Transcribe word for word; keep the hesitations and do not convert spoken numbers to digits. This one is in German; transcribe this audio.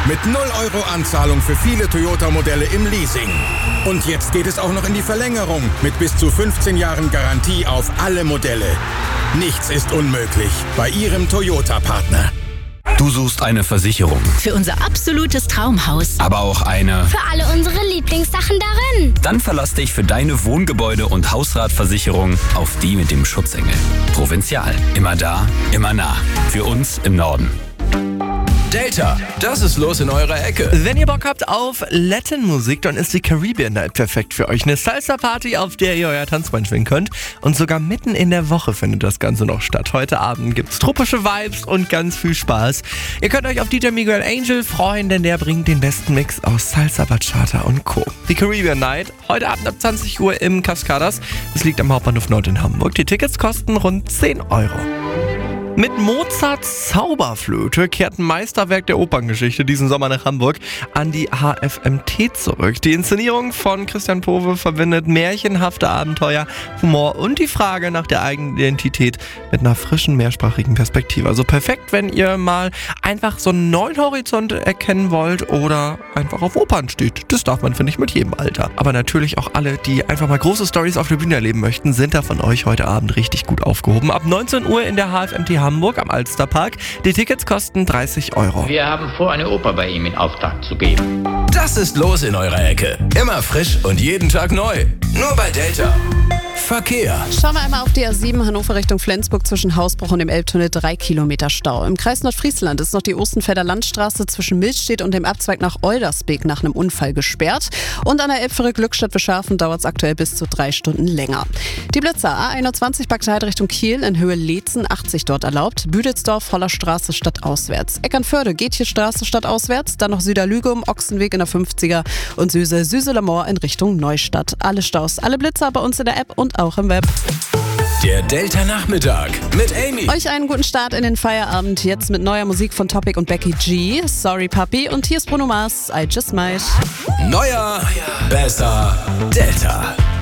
Mit null Euro Anzahlung für viele Toyota-Modelle im Leasing. Und jetzt geht es auch noch in die Verlängerung mit bis zu fünfzehn Jahren Garantie auf alle Modelle. Nichts ist unmöglich bei Ihrem Toyota-Partner. Du suchst eine Versicherung. Für unser absolutes Traumhaus. Aber auch eine... Für alle unsere Lieblingssachen darin. Dann verlass dich für deine Wohngebäude- und Hausratversicherung auf die mit dem Schutzengel. Provinzial. Immer da, immer nah. Für uns im Norden. Delta, das ist los in eurer Ecke. Wenn ihr Bock habt auf Latin-Musik, dann ist die Caribbean Night perfekt für euch. Eine Salsa-Party, auf der ihr euer Tanzbein schwingen könnt. Und sogar mitten in der Woche findet das Ganze noch statt. Heute Abend gibt's tropische Vibes und ganz viel Spaß. Ihr könnt euch auf D J Miguel Angel freuen, denn der bringt den besten Mix aus Salsa, Bachata und Co. Die Caribbean Night, heute Abend ab zwanzig Uhr im Cascadas. Das liegt am Hauptbahnhof Nord in Hamburg. Die Tickets kosten rund zehn Euro. Mit Mozarts Zauberflöte kehrt ein Meisterwerk der Operngeschichte diesen Sommer nach Hamburg an die H F M T zurück. Die Inszenierung von Christian Powe verbindet märchenhafte Abenteuer, Humor und die Frage nach der eigenen Identität mit einer frischen, mehrsprachigen Perspektive. Also perfekt, wenn ihr mal einfach so einen neuen Horizont erkennen wollt oder einfach auf Opern steht. Das darf man, finde ich, mit jedem Alter. Aber natürlich auch alle, die einfach mal große Storys auf der Bühne erleben möchten, sind da von euch heute Abend richtig gut aufgehoben. Ab neunzehn Uhr in der H F M T Hamburg am Alsterpark. Die Tickets kosten dreißig Euro. Wir haben vor, eine Oper bei ihm in Auftrag zu geben. Das ist los in eurer Ecke. Immer frisch und jeden Tag neu. Nur bei Delta. Verkehr. Schauen wir einmal auf die A sieben Hannover Richtung Flensburg zwischen Hausbruch und dem Elbtunnel. Drei Kilometer Stau. Im Kreis Nordfriesland ist noch die Ostenfelder Landstraße zwischen Milchstedt und dem Abzweig nach Oldersbeek nach einem Unfall gesperrt. Und an der Elbfähre Glückstadt-Bescharfen dauert es aktuell bis zu drei Stunden länger. Die Blitzer A einundzwanzig Bagdad Richtung Kiel in Höhe Leetzen, achtzig dort erlaubt. Büdelsdorf, Hollerstraße stadtauswärts. Eckernförde, Gätjestraße stadtauswärts. Dann noch Süderlügum, Ochsenweg in der fünfziger und Süse, Süse-Lamor in Richtung Neustadt. Alle Staus, alle Blitzer bei uns in der App und auch im Web. Der Delta Nachmittag mit Amy. Euch einen guten Start in den Feierabend. Jetzt mit neuer Musik von Topic und Becky G. Sorry Papi. Und hier ist Bruno Mars. I Just Might. Neuer, besser, Delta.